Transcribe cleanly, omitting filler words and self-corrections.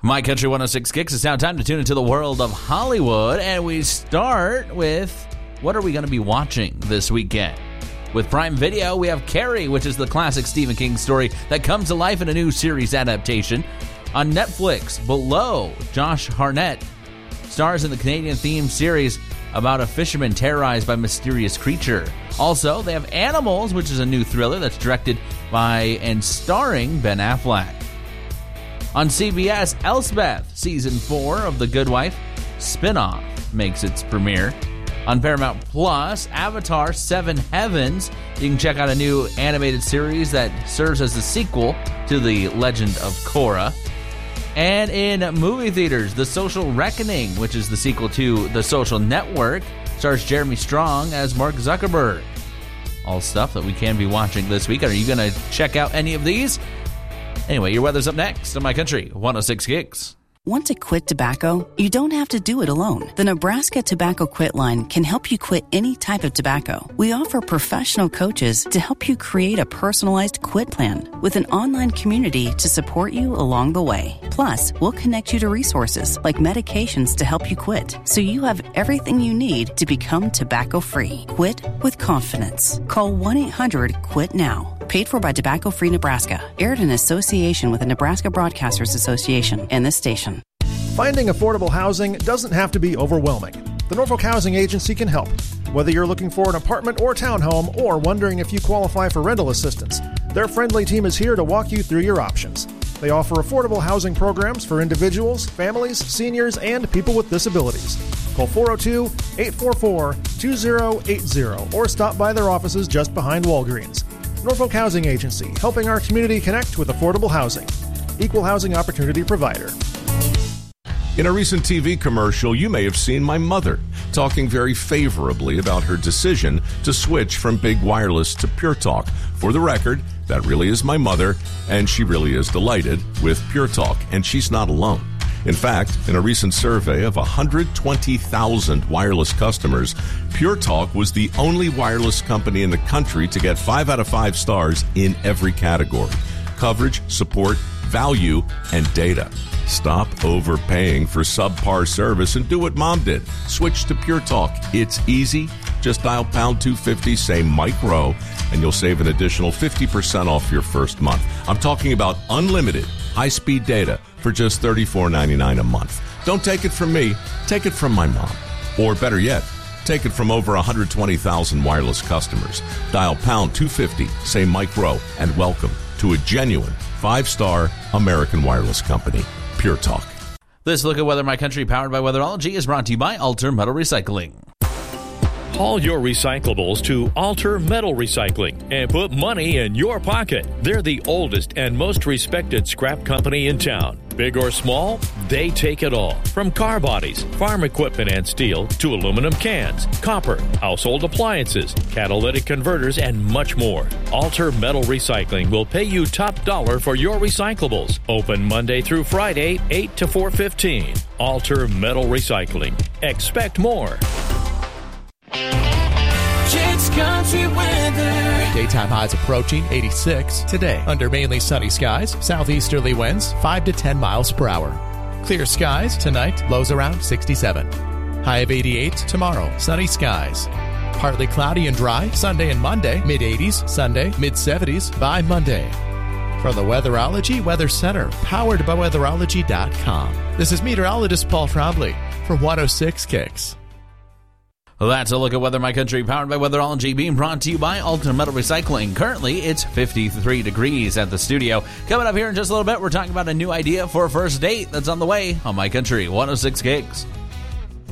My Country 106 Kicks. It's now time to tune into the world of Hollywood, and we start with what are we going to be watching this weekend? With Prime Video, we have Carrie, which is the classic Stephen King story that comes to life in a new series adaptation. On Netflix, Below, Josh Hartnett stars in the Canadian-themed series about a fisherman terrorized by a mysterious creature. Also, they have Animals, which is a new thriller that's directed by and starring Ben Affleck. On CBS, Elsbeth, Season 4 of The Good Wife spinoff makes its premiere. On Paramount Plus, Avatar 7 Heavens. You can check out a new animated series that serves as the sequel to The Legend of Korra. And in movie theaters, The Social Reckoning, which is the sequel to The Social Network, stars Jeremy Strong as Mark Zuckerberg. All stuff that we can be watching this week. Are you going to check out any of these? Anyway, your weather's up next on My Country 106 Kicks. Want to quit tobacco? You don't have to do it alone. The Nebraska Tobacco Quit Line can help you quit any type of tobacco. We offer professional coaches to help you create a personalized quit plan with an online community to support you along the way. Plus, we'll connect you to resources like medications to help you quit, so you have everything you need to become tobacco-free. Quit with confidence. Call 1-800-QUIT-NOW. Paid for by Tobacco Free Nebraska. Aired in association with the Nebraska Broadcasters Association and this station. Finding affordable housing doesn't have to be overwhelming. The Norfolk Housing Agency can help. Whether you're looking for an apartment or townhome or wondering if you qualify for rental assistance, their friendly team is here to walk you through your options. They offer affordable housing programs for individuals, families, seniors, and people with disabilities. Call 402-844-2080 or stop by their offices just behind Walgreens. Norfolk Housing Agency, helping our community connect with affordable housing. Equal housing opportunity provider. In a recent TV commercial, you may have seen my mother talking very favorably about her decision to switch from big wireless to Pure Talk. For the record, that really is my mother, and she really is delighted with Pure Talk, and she's not alone. In fact, in a recent survey of 120,000 wireless customers, Pure Talk was the only wireless company in the country to get 5 out of 5 stars in every category: coverage, support, value, and data. Stop overpaying for subpar service and do what Mom did. Switch to Pure Talk. It's easy. Just dial pound 250, say Mike Rowe, and you'll save an additional 50% off your first month. I'm talking about unlimited high-speed data for just $34.99 a month. Don't take it from me. Take it from my mom. Or better yet, take it from over 120,000 wireless customers. Dial pound 250, say Mike Rowe, and welcome to a genuine 5-star American wireless company, Pure Talk. This look at Weather My Country, powered by Weatherology, is brought to you by Alter Metal Recycling. Haul your recyclables to Alter Metal Recycling and put money in your pocket. They're the oldest and most respected scrap company in town. Big or small, they take it all. From car bodies, farm equipment and steel, to aluminum cans, copper, household appliances, catalytic converters, and much more. Alter Metal Recycling will pay you top dollar for your recyclables. Open Monday through Friday, 8 to 4:15. Alter Metal Recycling. Expect more. Kicks Country weather. Daytime highs approaching 86 today. Under mainly sunny skies, southeasterly winds 5 to 10 miles per hour. Clear skies tonight, lows around 67. High of 88 tomorrow, sunny skies. Partly cloudy and dry Sunday and Monday, mid-80s, Sunday, mid-70s by Monday. From the Weatherology Weather Center, powered by Weatherology.com. This is meteorologist Paul Trombley for 106 Kicks. Well, that's a look at Weather My Country, powered by Weatherology, being brought to you by Alter Metal Recycling. Currently, it's 53 degrees at the studio. Coming up here in just a little bit, we're talking about a new idea for a first date that's on the way on My Country 106 Kicks.